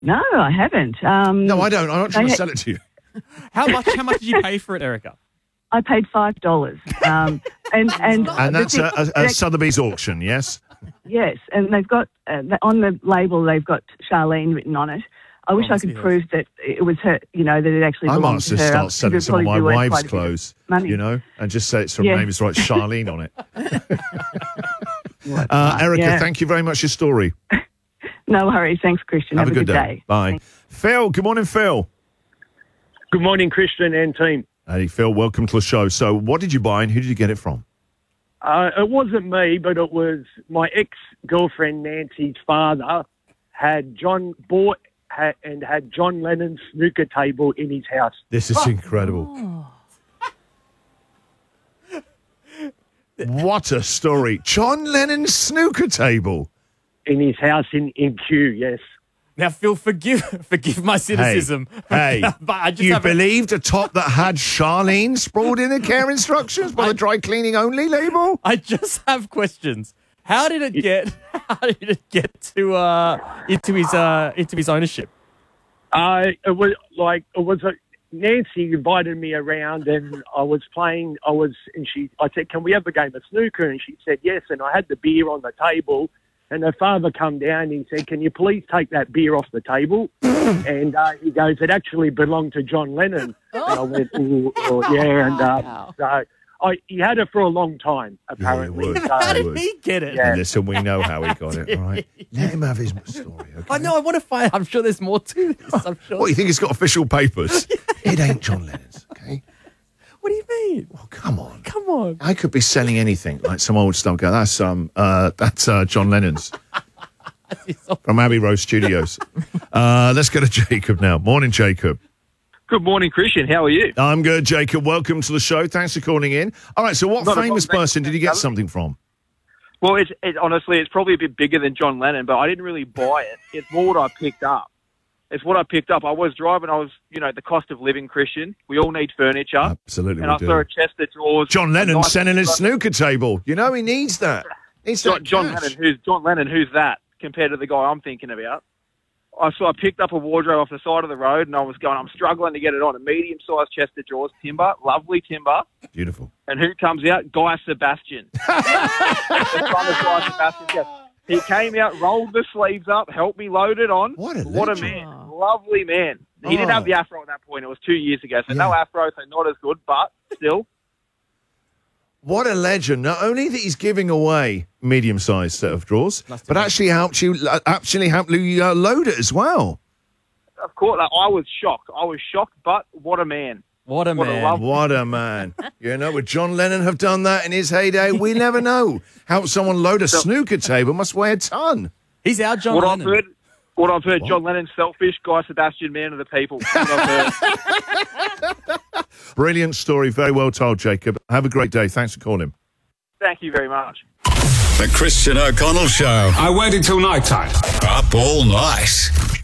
No, I haven't. No, I don't. I'm not trying to sell it to you. How much did you pay for it, Erica? I paid $5. And that's at Sotheby's auction, yes? Yes, and they've got, on the label, they've got Charlene written on it. I wish I could prove that it was her, that it actually I belonged might to just her. start selling some of my wife's clothes, money. and just say it's from name is right, Charlene on it. Erica, thank you very much for your story. No worries. Thanks, Christian. Have a good day. Bye. Phil, good morning, Phil. Good morning, Christian and team. Hey, Phil, welcome to the show. So what did you buy and who did you get it from? It wasn't me, but it was my ex-girlfriend Nancy's father had John Lennon's snooker table in his house. This is incredible. What a story. John Lennon's snooker table. In his house in Kew, yes. Now, Phil, forgive my cynicism. Hey, but I just you believed a top that had Charlene sprawled in the care instructions by the dry cleaning only label? I just have questions. How did it get to into his ownership? Nancy invited me around and I said, can we have a game of snooker? And she said yes, and I had the beer on the table. And her father come down and he said, can you please take that beer off the table? And he goes, it actually belonged to John Lennon. And I went, yeah. And he had it for a long time, apparently. Yeah, how did he get it? Yeah. Listen, we know how he got it, all right? Let him have his story, okay? I know, I want to find I'm sure there's more to this. I'm sure. What, you think he's got official papers? It ain't John Lennon's, okay? What do you mean? Oh, come on. Come on. I could be selling anything, like some old stuff. Go, that's John Lennon's from Abbey Road Studios. Let's go to Jacob now. Morning, Jacob. Good morning, Christian. How are you? I'm good, Jacob. Welcome to the show. Thanks for calling in. All right, so what famous person did you get something from? Well, honestly, it's probably a bit bigger than John Lennon, but I didn't really buy it. It's more what I picked up. It's what I picked up. I was driving. The cost of living, Christian. We all need furniture. Absolutely, and I saw a chest of drawers. John Lennon selling his snooker table. He needs that. John Lennon? Who's that compared to the guy I'm thinking about? I picked up a wardrobe off the side of the road, and I'm struggling to get it on. A medium-sized chest of drawers, timber, lovely timber. Beautiful. And who comes out? Guy Sebastian. The son of Guy Sebastian. Yes. He came out, rolled the sleeves up, helped me load it on. What a man. Lovely man. He didn't have the afro at that point. It was 2 years ago. So no afro, so not as good, but still. What a legend. Not only that he's giving away medium-sized set of drawers, but actually helped you load it as well. Of course. I was shocked, but what a man. What a man. What a man. Would John Lennon have done that in his heyday? We never know. Help someone load a snooker table must weigh a ton. He's our John Lennon. What I've heard, John Lennon's selfish, Guy Sebastian, man of the people. Brilliant story. Very well told, Jacob. Have a great day. Thanks for calling. Thank you very much. The Christian O'Connell Show. I waited till night time. Up all night.